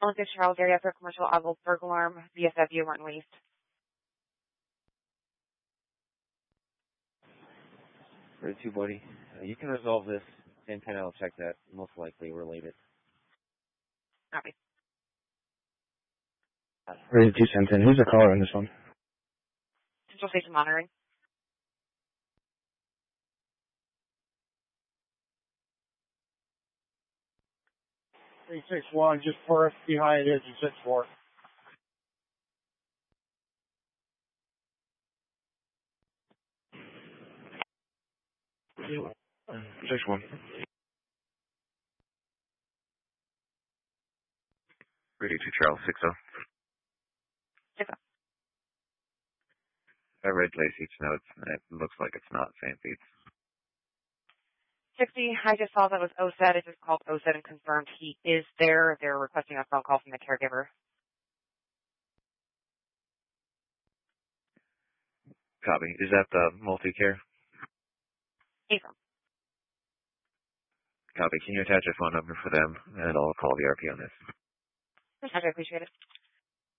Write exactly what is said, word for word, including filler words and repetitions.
Olympic Charles area for commercial auto burglar alarm, V F W, Martin Waste. thirty-two, buddy. Uh, you can resolve this. ten ten, I'll check that. Most likely related. Copy. thirty-two, ten ten. Who's the caller on this one? Central Station Monitoring. three six one, just for behind it, six four. six one. thirty-two, Charles, six oh. six oh. I read Lacey, no, it's, it looks like it's not Saint Pete's. sixty, I just saw that was O S E D. I just called O S E D and confirmed he is there. They're requesting a phone call from the caregiver. Copy. Is that the multi-care? April. Copy. Can you attach a phone number for them? And I'll call the R P on this. I appreciate it.